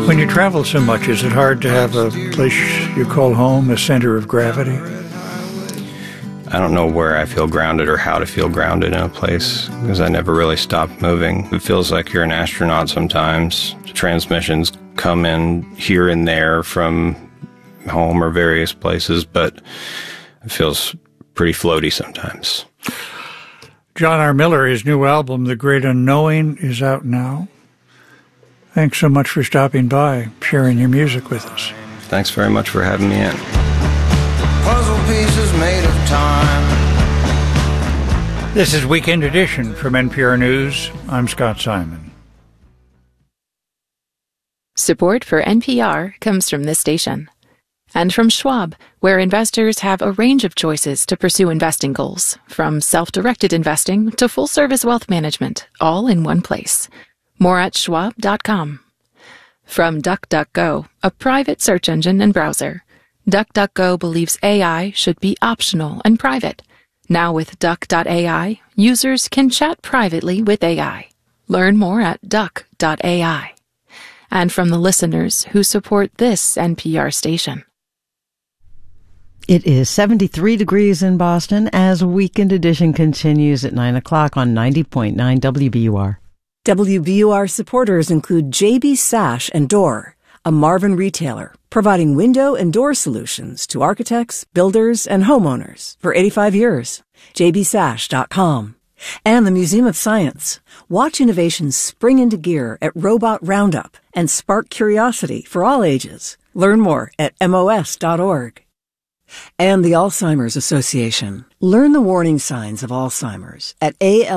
When you travel so much, is it hard to have a place you call home, a center of gravity? I don't know where I feel grounded or how to feel grounded in a place because I never really stopped moving. It feels like you're an astronaut sometimes. Transmissions come in here and there from home or various places, but it feels pretty floaty sometimes. John R. Miller, his new album, The Great Unknowing, is out now. Thanks so much for stopping by, sharing your music with us. Thanks very much for having me in. Puzzle pieces made of time. This is Weekend Edition from NPR News. I'm Scott Simon. Support for NPR comes from this station. And from Schwab, where investors have a range of choices to pursue investing goals, from self-directed investing to full-service wealth management, all in one place. More at schwab.com. From DuckDuckGo, a private search engine and browser. DuckDuckGo believes AI should be optional and private. Now with Duck.ai, users can chat privately with AI. Learn more at Duck.ai. And from the listeners who support this NPR station. It is 73 degrees in Boston as Weekend Edition continues at 9 o'clock on 90.9 WBUR. WBUR supporters include JB Sash and Door, a Marvin retailer, providing window and door solutions to architects, builders, and homeowners for 85 years. JBSash.com. And the Museum of Science. Watch innovations spring into gear at Robot Roundup and spark curiosity for all ages. Learn more at MOS.org. And the Alzheimer's Association. Learn the warning signs of Alzheimer's at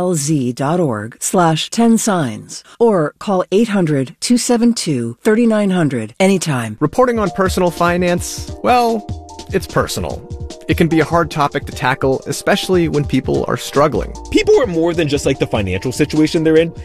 alz.org/10signs or call 800-272-3900 anytime. Reporting on personal finance, well, it's personal. It can be a hard topic to tackle, especially when people are struggling. People are more than just like the financial situation they're in.